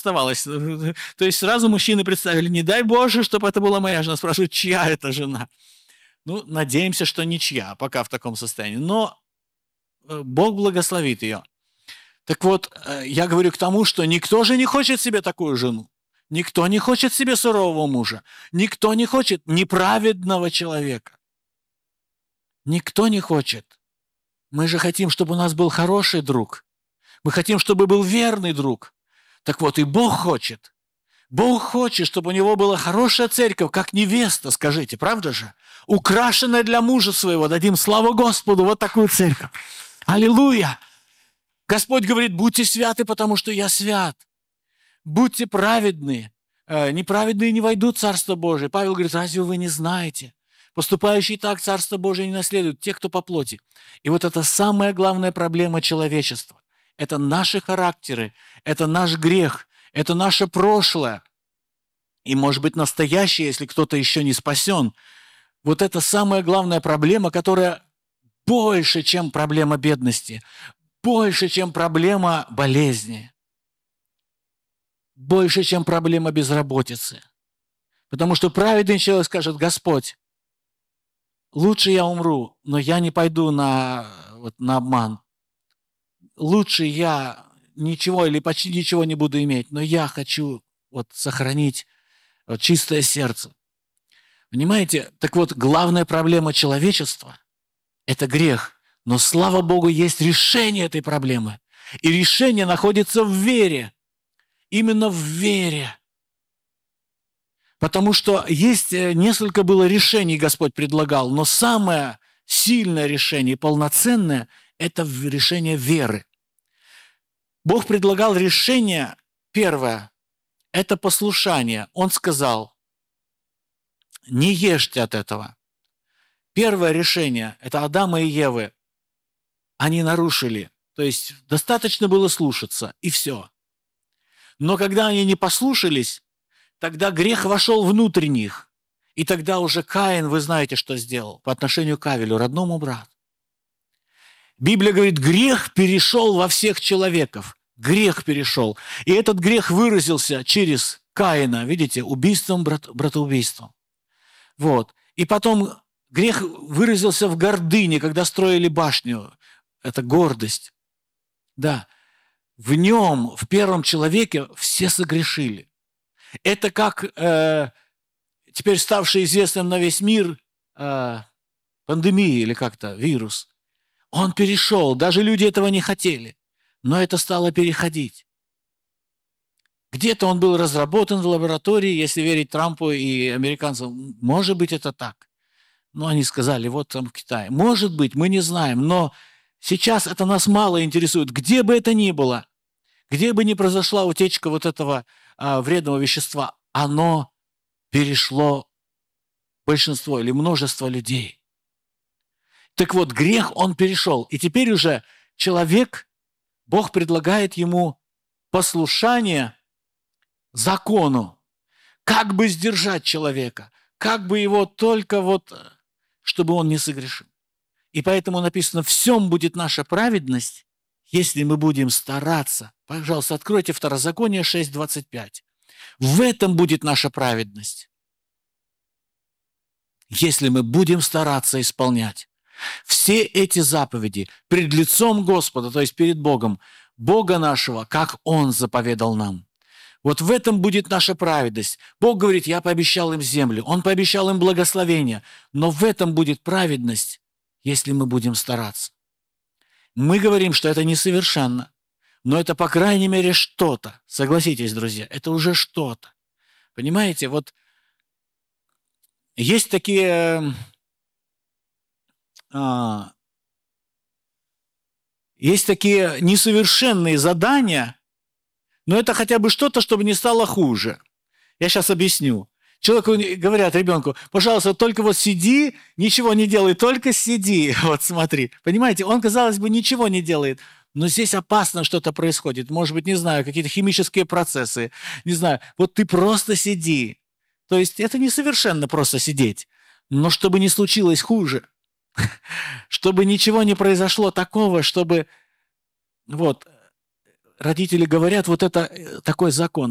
оставалось. То есть сразу мужчины представили, не дай Боже, чтобы это была моя жена. Спрашивают, чья это жена? Ну, надеемся, что ничья, пока в таком состоянии. Но Бог благословит ее. Так вот, я говорю к тому, что никто же не хочет себе такую жену. Никто не хочет себе сурового мужа. Никто не хочет неправедного человека. Никто не хочет. Мы же хотим, чтобы у нас был хороший друг. Мы хотим, чтобы был верный друг. Так вот, и Бог хочет. Бог хочет, чтобы у него была хорошая церковь, как невеста, скажите, правда же? Украшенная для мужа своего. Дадим славу Господу, вот такую церковь. Аллилуйя! Господь говорит, будьте святы, потому что я свят. Будьте праведны. Неправедные не войдут в Царство Божие. Павел говорит, разве вы не знаете? Поступающие так Царство Божие не наследуют, те, кто по плоти. И вот это самая главная проблема человечества. Это наши характеры, это наш грех, это наше прошлое. И, может быть, настоящее, если кто-то еще не спасен. Вот это самая главная проблема, которая больше, чем проблема бедности, больше, чем проблема болезни, больше, чем проблема безработицы. Потому что праведный человек скажет, Господь, лучше я умру, но я не пойду на обман. Лучше я ничего или почти ничего не буду иметь, но я хочу сохранить чистое сердце. Понимаете? Так вот, главная проблема человечества – это грех. Но, слава Богу, есть решение этой проблемы. И решение находится в вере. Именно в вере. Потому что есть несколько было решений, Господь предлагал, но самое сильное решение, полноценное – это решение веры. Бог предлагал решение, первое, это послушание. Он сказал, не ешьте от этого. Первое решение – это Адама и Евы. Они нарушили. То есть достаточно было слушаться, и все. Но когда они не послушались, тогда грех вошел внутрь них. И тогда уже Каин, вы знаете, что сделал по отношению к Авелю, родному брату. Библия говорит, грех перешел во всех человеков. Грех перешел. И этот грех выразился через Каина, видите, убийством, братоубийством. Вот. И потом грех выразился в гордыне, когда строили башню. Это гордость. Да. В нем, в первом человеке, все согрешили. Это как теперь ставший известным на весь мир пандемия или как-то вирус. Он перешел, даже люди этого не хотели, но это стало переходить. Где-то он был разработан в лаборатории, если верить Трампу и американцам. Может быть, это так. Но они сказали, вот там в Китае. Может быть, мы не знаем, но сейчас это нас мало интересует. Где бы это ни было, где бы ни произошла утечка вот этого вредного вещества, оно перешло большинство или множество людей. Так вот, грех, он перешел. И теперь уже человек, Бог предлагает ему послушание закону. Как бы сдержать человека, как бы его только чтобы он не согрешил. И поэтому написано, в всем будет наша праведность, если мы будем стараться. Пожалуйста, откройте Второзаконие 6:25. В этом будет наша праведность, если мы будем стараться исполнять все эти заповеди пред лицом Господа, то есть перед Богом, Бога нашего, как Он заповедал нам. Вот в этом будет наша праведность. Бог говорит, я пообещал им землю, Он пообещал им благословение, но в этом будет праведность, если мы будем стараться. Мы говорим, что это несовершенно, но это, по крайней мере, что-то. Согласитесь, друзья, это уже что-то. Понимаете, вот есть такие несовершенные задания, но это хотя бы что-то, чтобы не стало хуже. Я сейчас объясню. Человеку говорят, ребенку, пожалуйста, только вот сиди, ничего не делай, только сиди. Вот смотри. Понимаете, он, казалось бы, ничего не делает. Но здесь опасно что-то происходит. Может быть, не знаю, какие-то химические процессы. Не знаю. Вот ты просто сиди. То есть это несовершенно просто сидеть. Но чтобы не случилось хуже. Чтобы ничего не произошло такого, чтобы... Вот, родители говорят, вот это такой закон.